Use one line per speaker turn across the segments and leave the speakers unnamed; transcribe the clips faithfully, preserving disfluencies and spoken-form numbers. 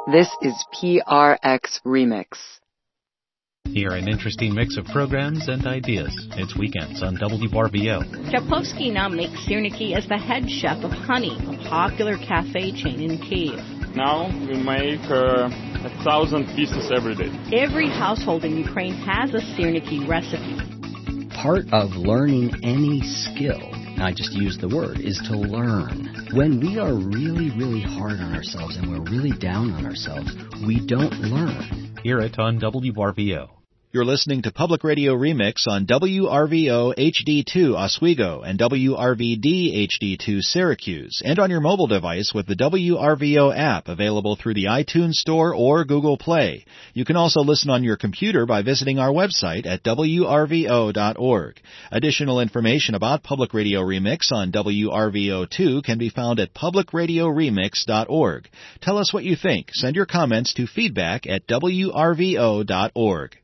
This is P R X Remix.
Hear an interesting mix of programs and ideas. It's Weekends on W R V O.
Chapovsky now makes Sirniki as the head chef of Honey, a popular cafe chain in Kyiv.
Now we make uh, a thousand pieces every day.
Every household in Ukraine has a Sirniki recipe.
Part of learning any skill, I just use the word, is to learn. When we are really, really hard on ourselves and we're really down on ourselves, we don't learn.
Hear it on W R V O.
You're listening to Public Radio Remix on W R V O H D two Oswego and W R V D H D two Syracuse, and on your mobile device with the W R V O app available through the iTunes Store or Google Play. You can also listen on your computer by visiting our website at W R V O dot org. Additional information about Public Radio Remix on W R V O two can be found at public radio remix dot org. Tell us what you think. Send your comments to feedback at W R V O dot org.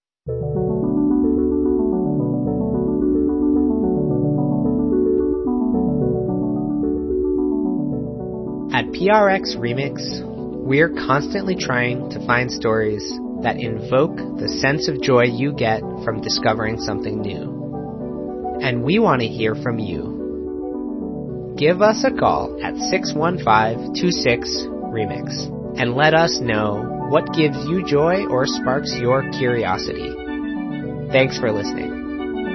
At P R X Remix, we're constantly trying to find stories that invoke the sense of joy you get from discovering something new. And we want to hear from you. Give us a call at six one five, two six, remix and let us know what gives you joy or sparks your curiosity. Thanks for listening.